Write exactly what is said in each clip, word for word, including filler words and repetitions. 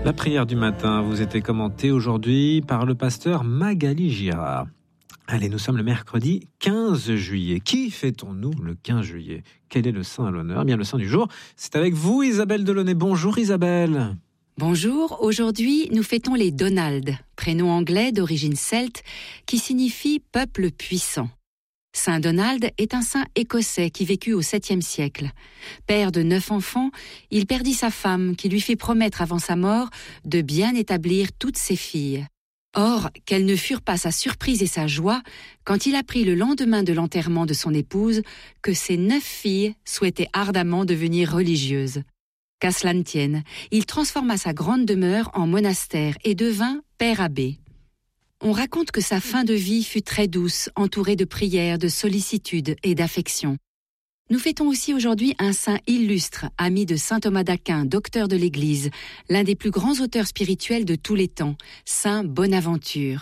La prière du matin vous était commentée aujourd'hui par le pasteur Magali Girard. Allez, nous sommes le mercredi quinze juillet. Qui fêtons-nous le quinze juillet ? Quel est le saint à l'honneur ? Eh bien, le saint du jour, c'est avec vous, Isabelle Delaunay. Bonjour Isabelle. Bonjour, aujourd'hui nous fêtons les Donald, prénom anglais d'origine celte qui signifie peuple puissant. Saint Donald est un saint écossais qui vécut au septième siècle. Père de neuf enfants, il perdit sa femme qui lui fit promettre avant sa mort de bien établir toutes ses filles. Or, quelles ne furent pas sa surprise et sa joie quand il apprit le lendemain de l'enterrement de son épouse que ses neuf filles souhaitaient ardemment devenir religieuses. Qu'à cela ne tienne, il transforma sa grande demeure en monastère et devint père abbé. On raconte que sa fin de vie fut très douce, entourée de prières, de sollicitude et d'affection. Nous fêtons aussi aujourd'hui un saint illustre, ami de saint Thomas d'Aquin, docteur de l'Église, l'un des plus grands auteurs spirituels de tous les temps, saint Bonaventure.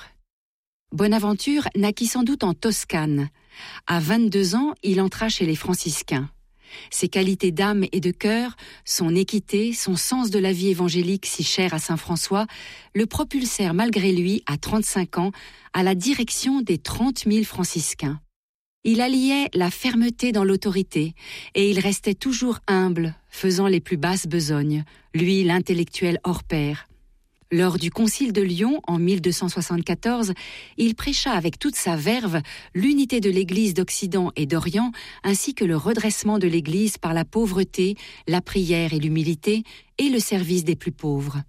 Bonaventure naquit sans doute en Toscane. À vingt-deux ans, il entra chez les franciscains. Ses qualités d'âme et de cœur, son équité, son sens de la vie évangélique si cher à saint François, le propulsèrent malgré lui, à trente-cinq ans, à la direction des trente mille franciscains. Il alliait la fermeté dans l'autorité, et il restait toujours humble, faisant les plus basses besognes, lui l'intellectuel hors pair. Lors du concile de Lyon, en mille deux cent soixante-quatorze, il prêcha avec toute sa verve l'unité de l'Église d'Occident et d'Orient, ainsi que le redressement de l'Église par la pauvreté, la prière et l'humilité, et le service des plus pauvres.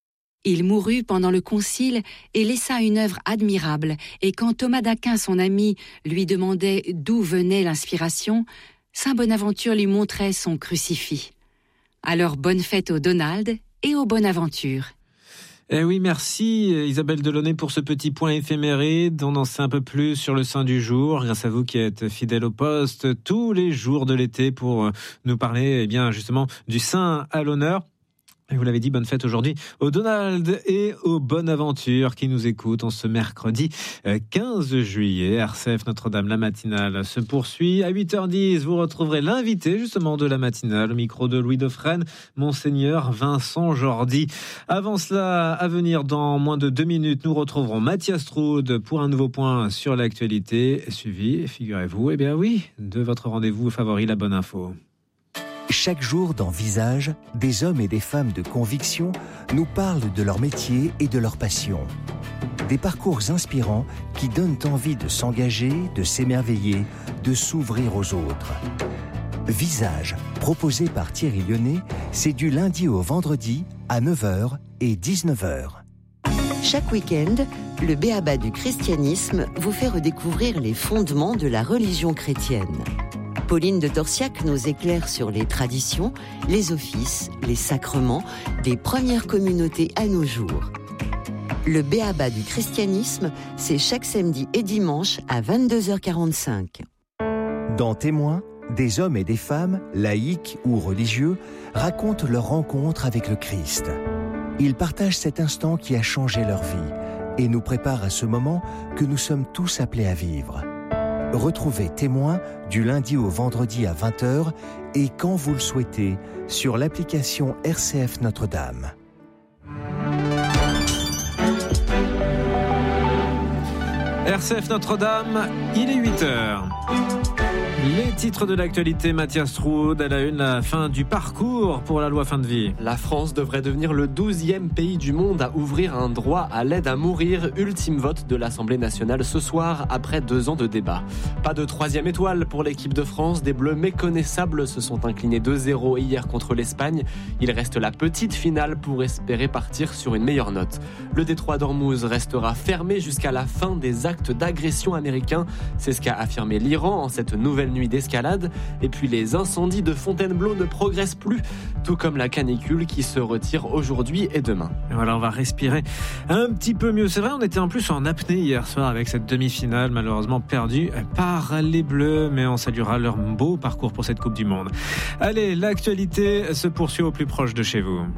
Il mourut pendant le concile et laissa une œuvre admirable, et quand Thomas d'Aquin, son ami, lui demandait d'où venait l'inspiration, saint Bonaventure lui montrait son crucifix. Alors bonne fête au Donald et au Bonaventure. Eh oui, merci Isabelle Delaunay pour ce petit point éphéméride. On en sait un peu plus sur le saint du jour, grâce à vous qui êtes fidèle au poste tous les jours de l'été pour nous parler eh bien justement du saint à l'honneur. Et vous l'avez dit, bonne fête aujourd'hui au Donald et au Bonaventure qui nous écoutent en ce mercredi quinze juillet. R C F Notre-Dame, la matinale se poursuit. À huit heures dix, vous retrouverez l'invité justement de la matinale, au micro de Louis Dauphren, Monseigneur Vincent Jordi. Avant cela, à venir dans moins de deux minutes, nous retrouverons Mathias Troude pour un nouveau point sur l'actualité, suivi, figurez-vous, eh bien oui, de votre rendez-vous favori, la bonne info. Chaque jour dans Visage, des hommes et des femmes de conviction nous parlent de leur métier et de leur passion. Des parcours inspirants qui donnent envie de s'engager, de s'émerveiller, de s'ouvrir aux autres. Visage, proposé par Thierry Lyonnais, c'est du lundi au vendredi à neuf heures et dix-neuf heures. Chaque week-end, le B A B A du christianisme vous fait redécouvrir les fondements de la religion chrétienne. Pauline de Torsiac nous éclaire sur les traditions, les offices, les sacrements des premières communautés à nos jours. Le B A B A du christianisme, c'est chaque samedi et dimanche à vingt-deux heures quarante-cinq. Dans Témoins, des hommes et des femmes, laïcs ou religieux, racontent leur rencontre avec le Christ. Ils partagent cet instant qui a changé leur vie et nous préparent à ce moment que nous sommes tous appelés à vivre. Retrouvez Témoins du lundi au vendredi à vingt heures et quand vous le souhaitez sur l'application R C F Notre-Dame. R C F Notre-Dame, il est huit heures. Les titres de l'actualité, Mathias Troude, à la une, la fin du parcours pour la loi fin de vie. La France devrait devenir le douzième pays du monde à ouvrir un droit à l'aide à mourir. Ultime vote de l'Assemblée nationale ce soir, après deux ans de débat. Pas de troisième étoile pour l'équipe de France. Des Bleus méconnaissables se sont inclinés deux zéro hier contre l'Espagne. Il reste la petite finale pour espérer partir sur une meilleure note. Le détroit d'Ormuz restera fermé jusqu'à la fin des actes d'agression américains. C'est ce qu'a affirmé l'Iran en cette nouvelle nuit d'escalade. Et puis les incendies de Fontainebleau ne progressent plus, tout comme la canicule qui se retire aujourd'hui et demain. Et voilà, on va respirer un petit peu mieux. C'est vrai, on était en plus en apnée hier soir avec cette demi-finale malheureusement perdue par les Bleus, mais on saluera leur beau parcours pour cette Coupe du Monde. Allez, l'actualité se poursuit au plus proche de chez vous.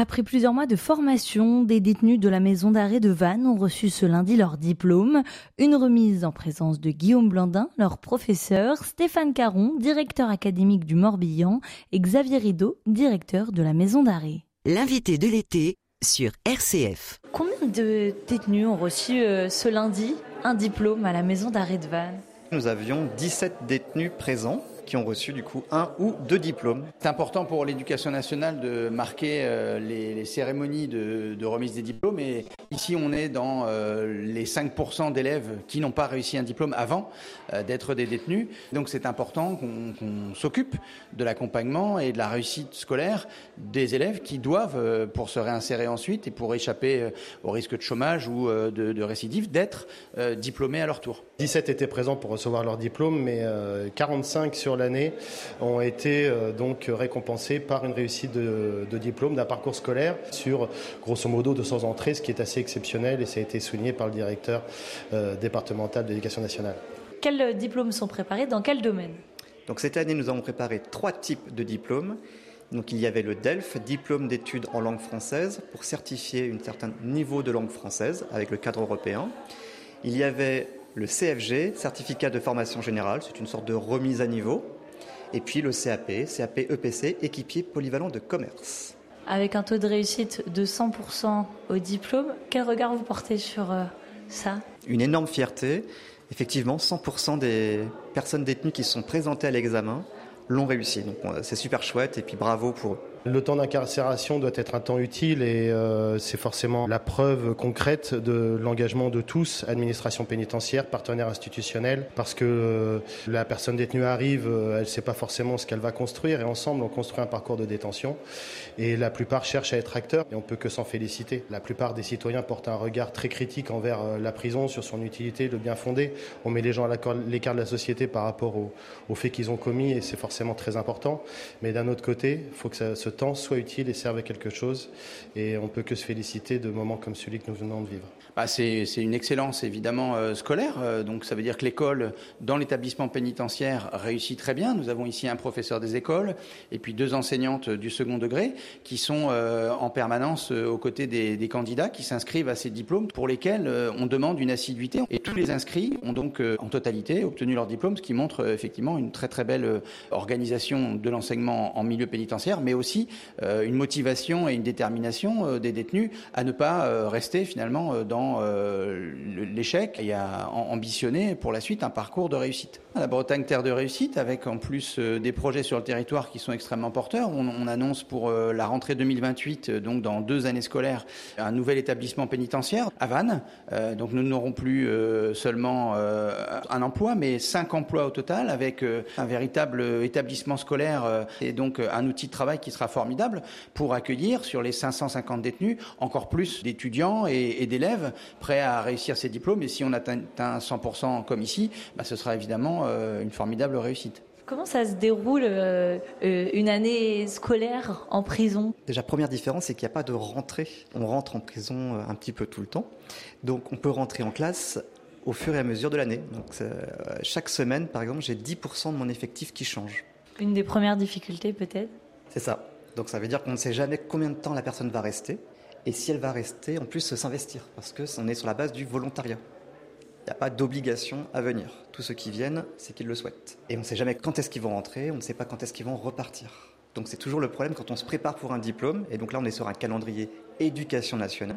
Après plusieurs mois de formation, des détenus de la maison d'arrêt de Vannes ont reçu ce lundi leur diplôme. Une remise en présence de Guillaume Blandin, leur professeur, Stéphane Caron, directeur académique du Morbihan, et Xavier Rideau, directeur de la maison d'arrêt. L'invité de l'été sur R C F. Combien de détenus ont reçu euh, ce lundi un diplôme à la maison d'arrêt de Vannes ? Nous avions dix-sept détenus présents qui ont reçu du coup un ou deux diplômes. C'est important pour l'éducation nationale de marquer euh, les, les cérémonies de, de remise des diplômes. Et ici, on est dans euh, les cinq pour cent d'élèves qui n'ont pas réussi un diplôme avant euh, d'être des détenus. Donc c'est important qu'on, qu'on s'occupe de l'accompagnement et de la réussite scolaire des élèves qui doivent, euh, pour se réinsérer ensuite et pour échapper euh, au risque de chômage ou euh, de, de récidive, d'être euh, diplômés à leur tour. dix-sept étaient présents pour recevoir leur diplôme, mais euh, quarante-cinq sur l'année ont été euh, donc récompensés par une réussite de, de diplôme d'un parcours scolaire sur grosso modo deux cents entrées, ce qui est assez exceptionnel et ça a été souligné par le directeur euh, départemental de l'Éducation nationale. Quels diplômes sont préparés dans quel domaine ? Donc cette année, nous avons préparé trois types de diplômes. Donc il y avait le D E L F, diplôme d'études en langue française, pour certifier un certain niveau de langue française avec le cadre européen. Il y avait le C F G, certificat de formation générale, c'est une sorte de remise à niveau. Et puis le C A P, C A P E P C, équipier polyvalent de commerce. Avec un taux de réussite de cent pour cent au diplôme, quel regard vous portez sur euh, ça ? Une énorme fierté. Effectivement, cent pour cent des personnes détenues qui sont présentées à l'examen l'ont réussi. Donc c'est super chouette et puis bravo pour eux. Le temps d'incarcération doit être un temps utile et euh, c'est forcément la preuve concrète de l'engagement de tous, administration pénitentiaire, partenaires institutionnels, parce que euh, la personne détenue arrive, euh, elle ne sait pas forcément ce qu'elle va construire et ensemble on construit un parcours de détention et la plupart cherchent à être acteurs et on ne peut que s'en féliciter. La plupart des citoyens portent un regard très critique envers euh, la prison, sur son utilité, le bien fondé. On met les gens à l'écart de la société par rapport aux au faits qu'ils ont commis et c'est forcément très important. Mais d'un autre côté, il faut que ça, ce temps soit utile et serve à quelque chose. Et on ne peut que se féliciter de moments comme celui que nous venons de vivre. Bah c'est, c'est une excellence évidemment euh, scolaire. Euh, donc ça veut dire que l'école dans l'établissement pénitentiaire réussit très bien. Nous avons ici un professeur des écoles et puis deux enseignantes du second degré qui sont euh, en permanence euh, aux côtés des, des candidats qui s'inscrivent à ces diplômes pour lesquels euh, on demande une assiduité. Et tous les inscrits ont donc euh, en totalité obtenu leur diplôme, ce qui montre euh, effectivement une très très belle euh, organisation de l'enseignement en milieu pénitentiaire, mais aussi euh, une motivation et une détermination euh, des détenus à ne pas euh, rester finalement euh, dans euh, l'échec et à ambitionner pour la suite un parcours de réussite. La Bretagne, terre de réussite, avec en plus euh, des projets sur le territoire qui sont extrêmement porteurs. On, on annonce pour euh, la rentrée deux mille vingt-huit, euh, donc dans deux années scolaires, un nouvel établissement pénitentiaire à Vannes. Euh, donc nous n'aurons plus euh, seulement euh, un emploi, mais cinq emplois au total, avec euh, un véritable établissement scolaire euh, et donc euh, un outil de travail qui sera formidable pour accueillir sur les cinq cent cinquante détenus encore plus d'étudiants et, et d'élèves prêts à réussir ces diplômes. Et si on atteint cent pour cent comme ici, bah, ce sera évidemment euh, une formidable réussite. Comment ça se déroule euh, une année scolaire en prison ? Déjà, première différence, c'est qu'il n'y a pas de rentrée. On rentre en prison un petit peu tout le temps. Donc on peut rentrer en classe au fur et à mesure de l'année. Donc euh, chaque semaine, par exemple, j'ai dix pour cent de mon effectif qui change. Une des premières difficultés peut-être ? C'est ça. Donc ça veut dire qu'on ne sait jamais combien de temps la personne va rester. Et si elle va rester, en plus, s'investir. Parce qu'on est sur la base du volontariat. Il n'y a pas d'obligation à venir. Tous ceux qui viennent, c'est qu'ils le souhaitent. Et on ne sait jamais quand est-ce qu'ils vont rentrer, on ne sait pas quand est-ce qu'ils vont repartir. Donc c'est toujours le problème quand on se prépare pour un diplôme. Et donc là, on est sur un calendrier éducation nationale.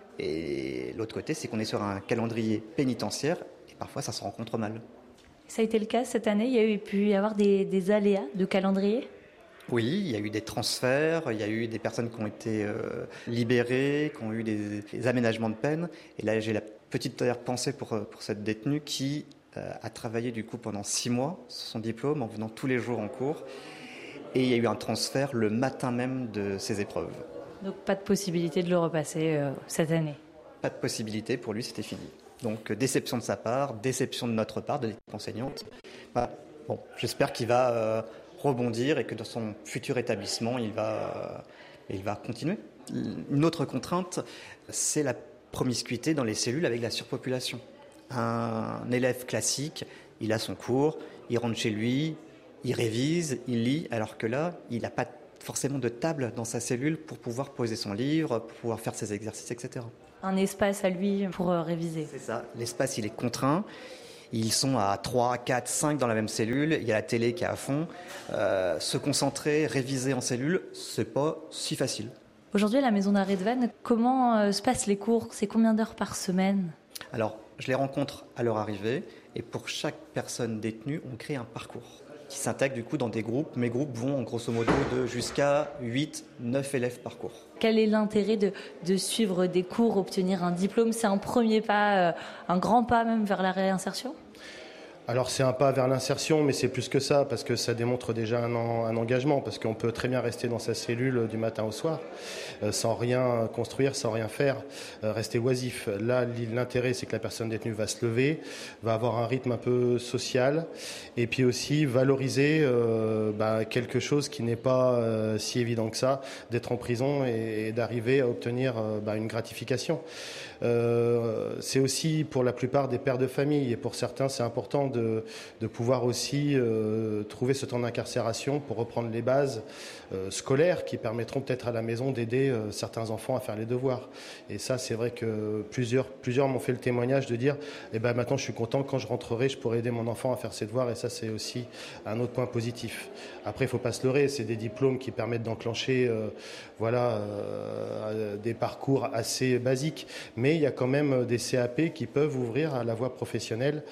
Et l'autre côté, c'est qu'on est sur un calendrier pénitentiaire. Et parfois, ça se rencontre mal. Ça a été le cas cette année ? Il y a eu, pu y avoir des, des aléas de calendrier ? Oui, il y a eu des transferts, il y a eu des personnes qui ont été euh, libérées, qui ont eu des, des aménagements de peine. Et là, j'ai la petite d'ailleurs pensée pour, pour cette détenue qui euh, a travaillé du coup pendant six mois sur son diplôme en venant tous les jours en cours. Et il y a eu un transfert le matin même de ses épreuves. Donc pas de possibilité de le repasser euh, cette année ? Pas de possibilité, pour lui c'était fini. Donc déception de sa part, déception de notre part, de l'équipe enseignante. Bah, bon, j'espère qu'il va... Euh, rebondir et que dans son futur établissement, il va, il va continuer. Une autre contrainte, c'est la promiscuité dans les cellules avec la surpopulation. Un élève classique, il a son cours, il rentre chez lui, il révise, il lit, alors que là, il n'a pas de forcément de table dans sa cellule pour pouvoir poser son livre, pour pouvoir faire ses exercices, et cetera. Un espace à lui pour euh, réviser. C'est ça. L'espace, il est contraint. Ils sont à trois, quatre, cinq dans la même cellule. Il y a la télé qui est à fond. Euh, se concentrer, réviser en cellule, c'est pas si facile. Aujourd'hui, à la maison d'arrêt de Vannes, comment euh, se passent les cours ? C'est combien d'heures par semaine ? Alors, je les rencontre à leur arrivée. Et pour chaque personne détenue, on crée un parcours qui s'intègre du coup dans des groupes. Mes groupes vont en grosso modo de jusqu'à huit, neuf élèves par cours. Quel est l'intérêt de, de suivre des cours, obtenir un diplôme ? C'est un premier pas, euh, un grand pas même vers la réinsertion ? Alors c'est un pas vers l'insertion, mais c'est plus que ça, parce que ça démontre déjà un, en, un engagement, parce qu'on peut très bien rester dans sa cellule du matin au soir, euh, sans rien construire, sans rien faire, euh, rester oisif. Là, l'intérêt, c'est que la personne détenue va se lever, va avoir un rythme un peu social, et puis aussi valoriser euh, bah, quelque chose qui n'est pas euh, si évident que ça, d'être en prison et, et d'arriver à obtenir euh, bah, une gratification. Euh, c'est aussi pour la plupart des pères de famille, et pour certains, c'est important de, de pouvoir aussi euh, trouver ce temps d'incarcération pour reprendre les bases euh, scolaires qui permettront peut-être à la maison d'aider euh, certains enfants à faire les devoirs. Et ça, c'est vrai que plusieurs, plusieurs m'ont fait le témoignage de dire eh ben, maintenant je suis content, quand je rentrerai, je pourrai aider mon enfant à faire ses devoirs, et ça, c'est aussi un autre point positif. Après, il ne faut pas se leurrer, c'est des diplômes qui permettent d'enclencher euh, voilà, euh, des parcours assez basiques, mais il y a quand même des C A P qui peuvent ouvrir à la voie professionnelle,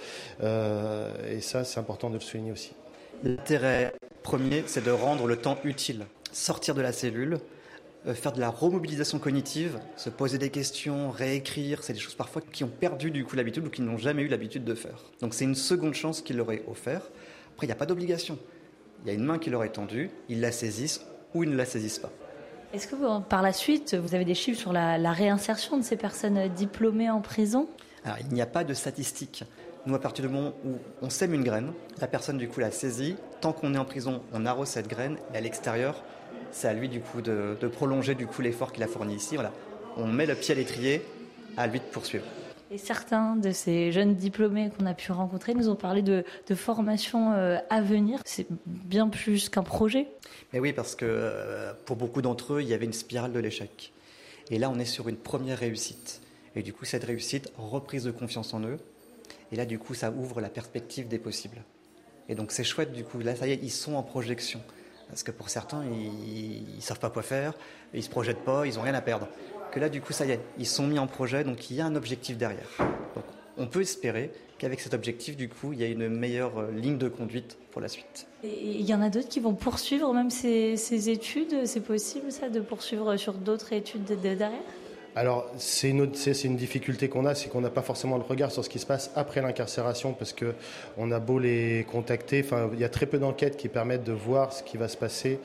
euh, et ça, c'est important de le souligner aussi. L'intérêt premier, c'est de rendre le temps utile. Sortir de la cellule, euh, faire de la remobilisation cognitive, se poser des questions, réécrire, c'est des choses parfois qui ont perdu du coup l'habitude ou qui n'ont jamais eu l'habitude de faire. Donc c'est une seconde chance qu'il leur est offert. Après, il n'y a pas d'obligation. Il y a une main qui leur est tendue, ils la saisissent ou ils ne la saisissent pas. Est-ce que vous, par la suite, vous avez des chiffres sur la, la réinsertion de ces personnes diplômées en prison ? Alors, il n'y a pas de statistiques. Nous, à partir du moment où on sème une graine, la personne du coup la saisit. Tant qu'on est en prison, on arrose cette graine. Et à l'extérieur, c'est à lui du coup de, de prolonger du coup l'effort qu'il a fourni ici. Voilà. On met le pied à l'étrier, à lui de poursuivre. Et certains de ces jeunes diplômés qu'on a pu rencontrer nous ont parlé de, de formation euh, à venir. C'est bien plus qu'un projet. Mais oui, parce que euh, pour beaucoup d'entre eux, il y avait une spirale de l'échec. Et là, on est sur une première réussite. Et du coup, cette réussite, reprise de confiance en eux. Et là, du coup, ça ouvre la perspective des possibles. Et donc, c'est chouette, du coup. Là, ça y est, ils sont en projection. Parce que pour certains, ils ne savent pas quoi faire, ils ne se projettent pas, ils n'ont rien à perdre. Que là, du coup, ça y est, ils sont mis en projet, donc il y a un objectif derrière. Donc, on peut espérer qu'avec cet objectif, du coup, il y a une meilleure ligne de conduite pour la suite. Et il y en a d'autres qui vont poursuivre même ces, ces études. C'est possible, ça, de poursuivre sur d'autres études de, de, derrière ? Alors, c'est une, autre, c'est, c'est une difficulté qu'on a, c'est qu'on n'a pas forcément le regard sur ce qui se passe après l'incarcération, parce qu'on a beau les contacter, enfin, il y a très peu d'enquêtes qui permettent de voir ce qui va se passer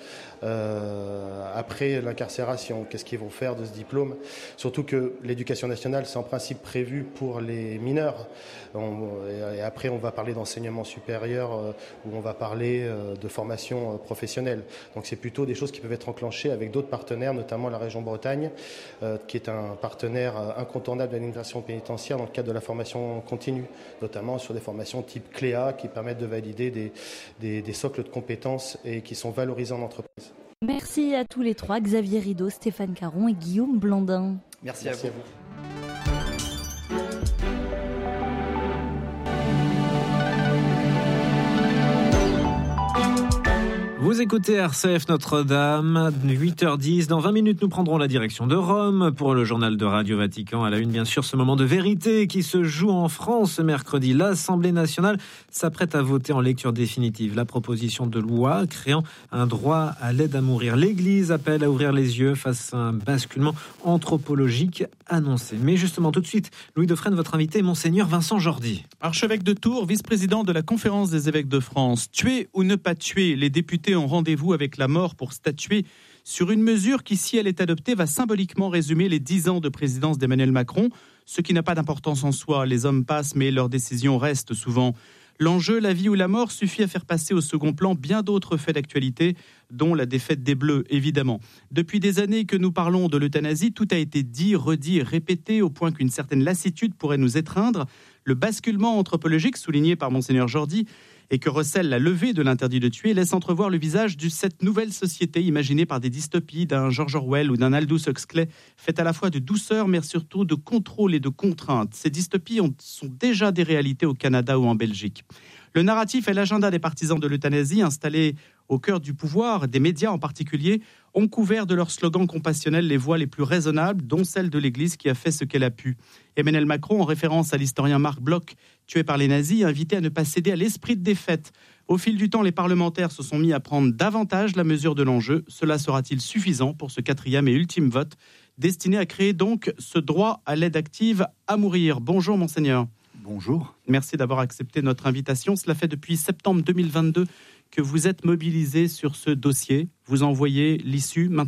euh, après l'incarcération, qu'est-ce qu'ils vont faire de ce diplôme. Surtout que l'éducation nationale, c'est en principe prévu pour les mineurs. On, et après, on va parler d'enseignement supérieur, euh, où on va parler euh, de formation euh, professionnelle. Donc, c'est plutôt des choses qui peuvent être enclenchées avec d'autres partenaires, notamment la région Bretagne, euh, qui est un un partenaire incontournable de l'administration pénitentiaire dans le cadre de la formation continue, notamment sur des formations type Cléa qui permettent de valider des, des, des socles de compétences et qui sont valorisés en entreprise. Merci à tous les trois, Xavier Rideau, Stéphane Caron et Guillaume Blandin. Merci, Merci à vous. À vous. Vous écoutez R C F Notre-Dame, huit heures dix. Dans vingt minutes, nous prendrons la direction de Rome pour le journal de Radio Vatican. À la une, bien sûr, ce moment de vérité qui se joue en France ce mercredi. L'Assemblée nationale s'apprête à voter en lecture définitive la proposition de loi créant un droit à l'aide à mourir. L'Église appelle à ouvrir les yeux face à un basculement anthropologique annoncé. Mais justement, tout de suite, Louis Defresne, votre invité, Monseigneur Vincent Jordi. Archevêque de Tours, vice-président de la Conférence des évêques de France. Tuer ou ne pas tuer, les députés ont rendez-vous avec la mort pour statuer sur une mesure qui, si elle est adoptée, va symboliquement résumer les dix ans de présidence d'Emmanuel Macron, ce qui n'a pas d'importance en soi. Les hommes passent, mais leurs décisions restent souvent. L'enjeu, la vie ou la mort, suffit à faire passer au second plan bien d'autres faits d'actualité, dont la défaite des Bleus, évidemment. Depuis des années que nous parlons de l'euthanasie, tout a été dit, redit, répété, au point qu'une certaine lassitude pourrait nous étreindre. Le basculement anthropologique, souligné par Monseigneur Jordi, et que recèle la levée de l'interdit de tuer laisse entrevoir le visage de cette nouvelle société imaginée par des dystopies d'un George Orwell ou d'un Aldous Huxley, faite à la fois de douceur mais surtout de contrôle et de contrainte. Ces dystopies ont, sont déjà des réalités au Canada ou en Belgique. Le narratif et l'agenda des partisans de l'euthanasie installés au cœur du pouvoir, des médias en particulier, ont couvert de leurs slogans compassionnels les voies les plus raisonnables, dont celle de l'Église qui a fait ce qu'elle a pu. Emmanuel Macron, en référence à l'historien Marc Bloch, tué par les nazis, a invité à ne pas céder à l'esprit de défaite. Au fil du temps, les parlementaires se sont mis à prendre davantage la mesure de l'enjeu. Cela sera-t-il suffisant pour ce quatrième et ultime vote, destiné à créer donc ce droit à l'aide active à mourir? Bonjour, monseigneur. Bonjour. Merci d'avoir accepté notre invitation. Cela fait depuis septembre deux mille vingt-deux que vous êtes mobilisé sur ce dossier. Vous en voyez l'issue maintenant ?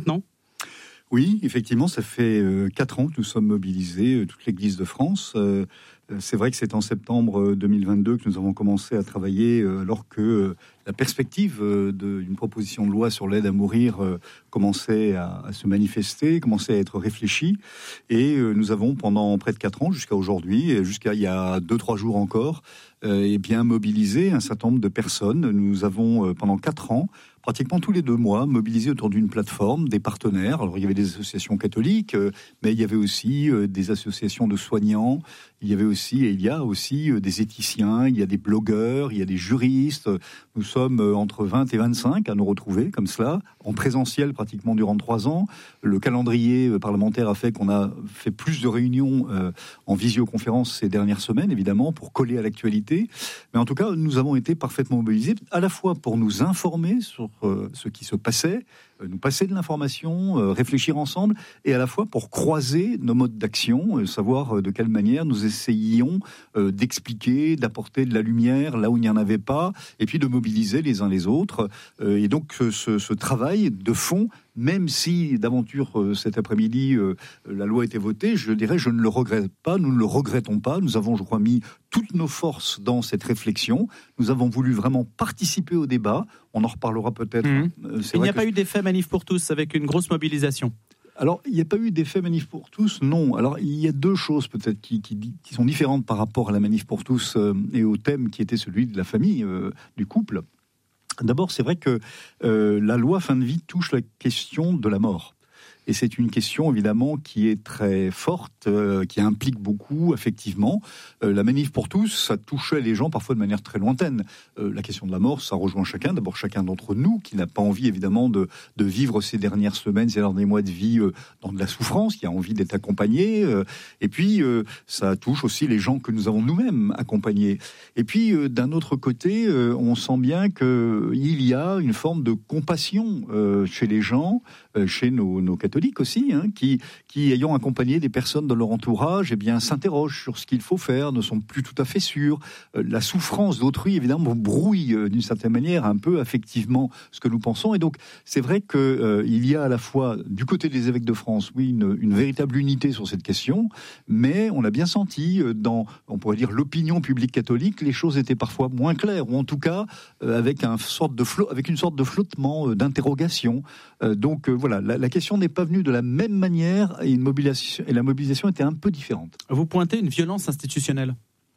Oui, effectivement, ça fait euh, quatre ans que nous sommes mobilisés, euh, toute l'Église de France. Euh, c'est vrai que c'est en septembre deux mille vingt-deux que nous avons commencé à travailler, euh, alors que euh, la perspective euh, d'une proposition de loi sur l'aide à mourir euh, commençait à, à se manifester, commençait à être réfléchie. Et euh, nous avons, pendant près de quatre ans, jusqu'à aujourd'hui, et jusqu'à il y a deux, trois jours encore, euh, et bien mobilisé un certain nombre de personnes. Nous avons, euh, pendant quatre ans, pratiquement tous les deux mois, mobilisé autour d'une plateforme, des partenaires. Alors, il y avait des associations catholiques, euh, mais il y avait aussi euh, des associations de soignants, il y avait aussi, et il y a aussi euh, des éthiciens, il y a des blogueurs, il y a des juristes. Nous sommes euh, entre vingt et vingt-cinq à nous retrouver comme cela, en présentiel pratiquement durant trois ans. Le calendrier euh, parlementaire a fait qu'on a fait plus de réunions euh, en visioconférence ces dernières semaines, évidemment, pour coller à l'actualité. Mais en tout cas, nous avons été parfaitement mobilisés, à la fois pour nous informer sur euh, ce qui se passait, euh, nous passer de l'information, euh, réfléchir ensemble, et à la fois pour croiser nos modes d'action, euh, savoir euh, de quelle manière nous essayions euh, d'expliquer, d'apporter de la lumière là où il n'y en avait pas, et puis de mobiliser les uns les autres. Euh, et donc ce, ce travail de fond, même si d'aventure euh, cet après-midi euh, la loi a été votée, je dirais je ne le regrette pas, nous ne le regrettons pas. Nous avons, je crois, mis toutes nos forces dans cette réflexion. Nous avons voulu vraiment participer au débat. On en reparlera peut-être. Mmh. Euh, il n'y a que... pas eu d'effet manif pour tous avec une grosse mobilisation. Alors, il n'y a pas eu d'effet manif pour tous, non. Alors, il y a deux choses peut-être qui, qui, qui sont différentes par rapport à la manif pour tous euh, et au thème qui était celui de la famille, euh, du couple. D'abord, c'est vrai que euh, la loi fin de vie touche la question de la mort. Et c'est une question, évidemment, qui est très forte, euh, qui implique beaucoup, effectivement. Euh, la manif pour tous, ça touchait les gens parfois de manière très lointaine. Euh, la question de la mort, ça rejoint chacun. D'abord, chacun d'entre nous qui n'a pas envie, évidemment, de, de vivre ces dernières semaines, ces derniers mois de vie euh, dans de la souffrance, qui a envie d'être accompagné. Euh, et puis, euh, ça touche aussi les gens que nous avons nous-mêmes accompagnés. Et puis, euh, d'un autre côté, euh, on sent bien qu'il y a une forme de compassion euh, chez les gens, euh, chez nos, nos catholiques aussi, hein, qui, qui, ayant accompagné des personnes dans leur entourage, eh bien, s'interrogent sur ce qu'il faut faire, ne sont plus tout à fait sûrs. Euh, la souffrance d'autrui, évidemment, brouille euh, d'une certaine manière un peu affectivement ce que nous pensons. Et donc, c'est vrai qu'il euh, y a à la fois, du côté des évêques de France, oui, une, une véritable unité sur cette question, mais on a bien senti, euh, dans, on pourrait dire, l'opinion publique catholique, les choses étaient parfois moins claires, ou en tout cas, euh, avec, un sorte de flot, avec une sorte de flottement, euh, d'interrogation. Euh, donc, euh, voilà, la, la question n'est pas venue de la même manière et, une mobilisation, et la mobilisation était un peu différente. Vous pointez une violence institutionnelle.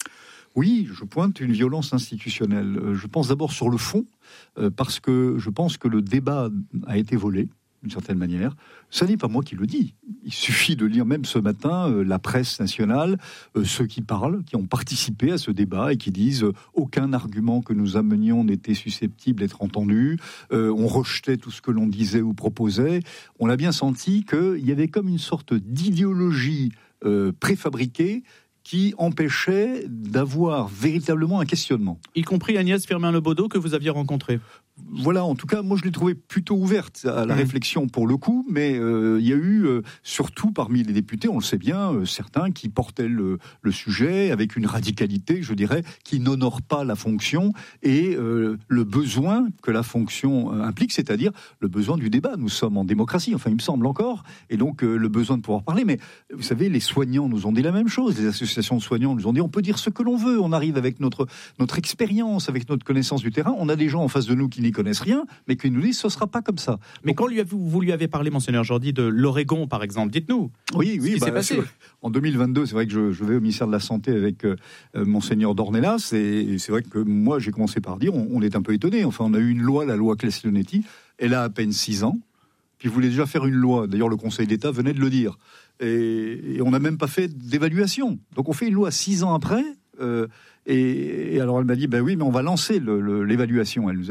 Oui, je pointe une violence institutionnelle. Je pense d'abord sur le fond, euh, parce que je pense que le débat a été volé, d'une certaine manière. Ça n'est pas moi qui le dis. Il suffit de lire même ce matin euh, la presse nationale, euh, ceux qui parlent, qui ont participé à ce débat et qui disent euh, aucun argument que nous amenions n'était susceptible d'être entendu. Euh, on rejetait tout ce que l'on disait ou proposait. On a bien senti qu'il y avait comme une sorte d'idéologie euh, préfabriquée qui empêchait d'avoir véritablement un questionnement. Y compris Agnès Firmin-Lebaudot que vous aviez rencontrée. Voilà, en tout cas, moi je l'ai trouvée plutôt ouverte à la mmh. réflexion pour le coup, mais euh, il y a eu, euh, surtout parmi les députés, on le sait bien, euh, certains qui portaient le, le sujet avec une radicalité, je dirais, qui n'honore pas la fonction et euh, le besoin que la fonction euh, implique, c'est-à-dire le besoin du débat. Nous sommes en démocratie, enfin il me semble encore, et donc euh, le besoin de pouvoir parler. Mais vous savez, les soignants nous ont dit la même chose, les associations de soignants nous ont dit on peut dire ce que l'on veut, on arrive avec notre, notre expérience, avec notre connaissance du terrain, on a des gens en face de nous qui n'y connaissent rien, mais qui nous disent ce ne sera pas comme ça. Mais Donc, quand lui avez, vous lui avez parlé, monseigneur Jordi, de l'Oregon, par exemple, dites-nous. Oui, oui. Ce qui bah, s'est passé. En deux mille vingt-deux, c'est vrai que je, je vais au ministère de la Santé avec euh, monseigneur Dornelas, et, et c'est vrai que moi, j'ai commencé par dire, on, on est un peu étonnés. Enfin, on a eu une loi, la loi Claes-Leonetti, elle a à peine six ans, puis vous voulez déjà faire une loi. D'ailleurs, le Conseil d'État venait de le dire. Et, et on n'a même pas fait d'évaluation. Donc on fait une loi six ans après, euh, et, et alors elle m'a dit, ben oui, mais on va lancer le, le, l'évaluation. Elle nous